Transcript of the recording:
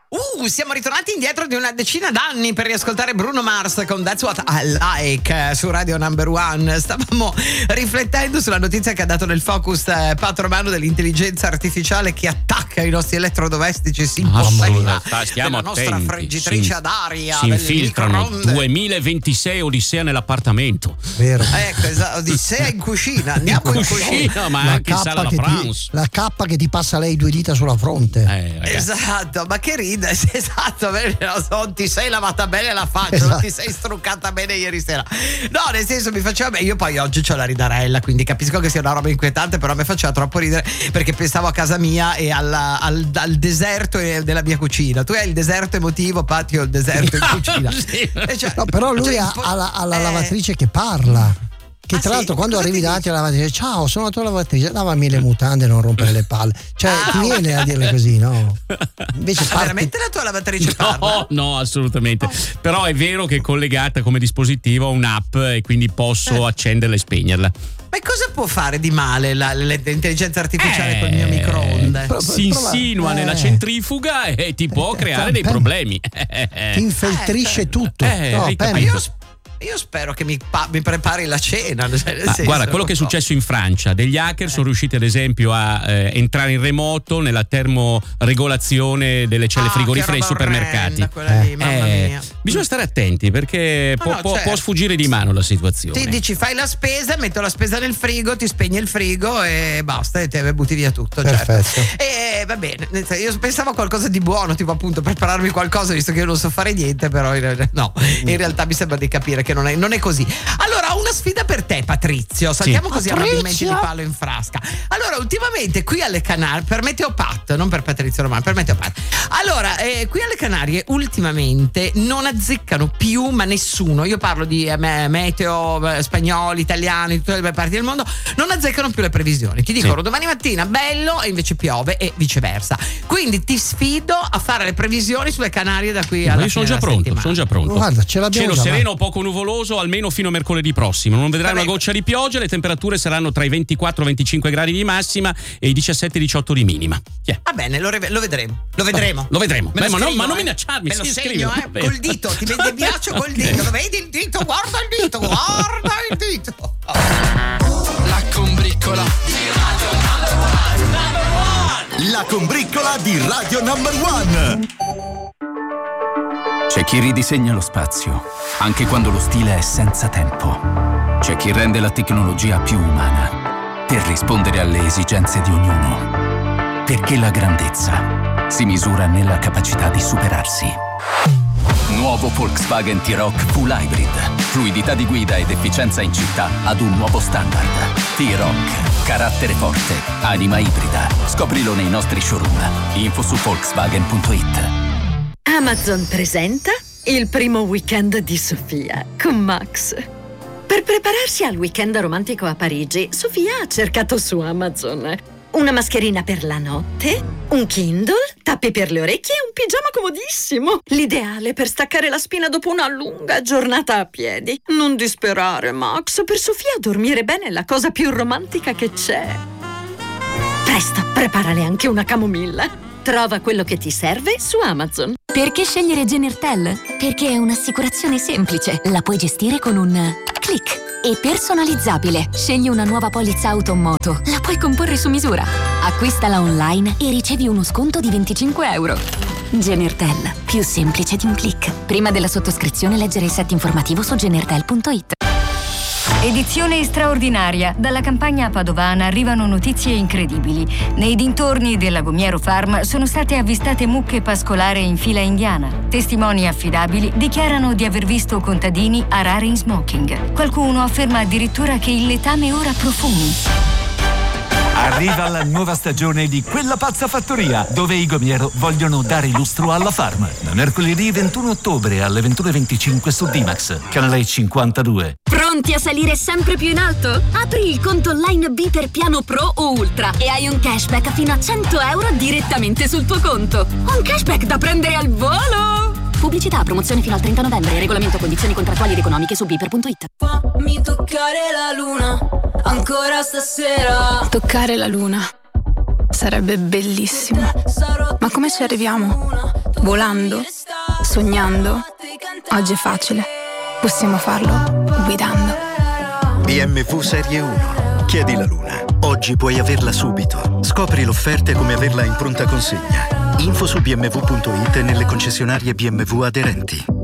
Siamo ritornati indietro di una decina d'anni per riascoltare Bruno Mars con That's What I Like su Radio Number One. Stavamo riflettendo sulla notizia che ha dato nel focus Pat Romano dell'intelligenza artificiale che attacca i nostri elettrodomestici, si impossessa della nostra friggitrice ad aria, si infiltrano. 2026 Odissea nell'appartamento. Vero. Ecco, esatto, Odissea in cucina. Andiamo in cucina, ma anche in sala da pranzo. La cappa che ti passa lei 2 dita sulla fronte. Esatto, ma che ride. Esatto, non ti sei lavata bene la faccia, esatto. Non ti sei struccata bene ieri sera. No, nel senso, mi faceva bene. Io poi oggi c'ho la ridarella, quindi capisco che sia una roba inquietante, però mi faceva troppo ridere perché pensavo a casa mia e al deserto della mia cucina. Tu hai il deserto emotivo, Pat, io ho il deserto in cucina. Sì. Cioè, no, però lui ha la lavatrice che parla. Che tra l'altro quando arrivi davanti alla lavatrice, ciao, sono la tua lavatrice, lavami le mutande e non rompere le palle. Cioè, ti viene a dirle così, no? Invece veramente la tua lavatrice parla? No, assolutamente. Oh. Però è vero che è collegata come dispositivo a un'app e quindi posso accenderla e spegnerla. Ma cosa può fare di male l'intelligenza artificiale col mio microonde? Si insinua nella centrifuga e ti può creare dei problemi. Ti infiltrisce tutto. Io spero che mi prepari la cena. Guarda, quello che è successo in Francia, degli hacker sono riusciti ad esempio a entrare in remoto nella termoregolazione delle celle frigorifere ai supermercati. Lì, mamma mia. Bisogna stare attenti perché può sfuggire di mano la situazione. Ti dici fai la spesa, metto la spesa nel frigo, ti spegne il frigo e basta, e te butti via tutto. Perfetto. Certo. E va bene, io pensavo a qualcosa di buono, tipo appunto prepararmi qualcosa, visto che io non so fare niente, però in realtà mi sembra di capire che non è così. Allora, una sfida per te, Patrizio. Saltiamo così arrabbiamenti di palo in frasca. Allora, ultimamente qui alle Canarie, per Meteo Pat, non per Patrizio Romano, per Meteo Pat. Allora, qui alle Canarie ultimamente non azzeccano più, ma nessuno. Io parlo di meteo spagnoli, italiani, di tutte le parti del mondo, non azzeccano più le previsioni. Ti dicono domani mattina bello e invece piove e viceversa. Quindi ti sfido a fare le previsioni sulle Canarie da qui alla fine della settimana. Sono già pronto. Guarda, ce l'abbiamo. Cielo sereno o poco nuvoloso almeno fino a mercoledì prossimo. Non vedrai una goccia di pioggia, le temperature saranno tra i 24 e 25 gradi di massima e i 17-18 di minima. Va bene, lo vedremo. Lo vedremo. Ma non minacciarmi, me lo segno, col dito, ti piace col dito. Lo vedi il dito? Guarda il dito, La combriccola di Radio Number One. La combriccola di Radio Number One. C'è chi ridisegna lo spazio, anche quando lo stile è senza tempo. C'è chi rende la tecnologia più umana, per rispondere alle esigenze di ognuno. Perché la grandezza si misura nella capacità di superarsi. Nuovo Volkswagen T-Roc Full Hybrid. Fluidità di guida ed efficienza in città ad un nuovo standard. T-Roc. Carattere forte. Anima ibrida. Scoprilo nei nostri showroom. Info su Volkswagen.it. Amazon presenta il primo weekend di Sofia con Max. Per prepararsi al weekend romantico a Parigi, Sofia ha cercato su Amazon una mascherina per la notte, un Kindle, tappi per le orecchie e un pigiama comodissimo. L'ideale per staccare la spina dopo una lunga giornata a piedi. Non disperare, Max. Per Sofia dormire bene è la cosa più romantica che c'è. Presto, preparale anche una camomilla. Trova quello che ti serve su Amazon. Perché scegliere Genertel? Perché è un'assicurazione semplice. La puoi gestire con un click. E personalizzabile. Scegli una nuova polizza auto o moto. La puoi comporre su misura. Acquistala online e ricevi uno sconto di €25. Genertel. Più semplice di un click. Prima della sottoscrizione leggere il set informativo su genertel.it. Edizione straordinaria. Dalla campagna padovana arrivano notizie incredibili. Nei dintorni del Lagomiero Farm sono state avvistate mucche pascolare in fila indiana. Testimoni affidabili dichiarano di aver visto contadini arare in smoking. Qualcuno afferma addirittura che il letame ora profumi. Arriva la nuova stagione di Quella pazza fattoria, dove i Gomiero vogliono dare lustro alla farm. Da mercoledì 21 ottobre alle 21:25 su D-Max, canale 52. Pronti a salire sempre più in alto? Apri il conto online B per piano Pro o Ultra e hai un cashback fino a €100 direttamente sul tuo conto. Un cashback da prendere al volo! Pubblicità, promozione fino al 30 novembre. Regolamento, condizioni contrattuali ed economiche su biper.it. Fammi toccare la luna, ancora stasera. Toccare la luna sarebbe bellissimo. Ma come ci arriviamo? volando, sognando. Oggi è facile, possiamo farlo guidando. BMW Serie 1. Chiedi la Luna. Oggi puoi averla subito. Scopri l'offerta e come averla in pronta consegna. Info su bmw.it e nelle concessionarie BMW aderenti.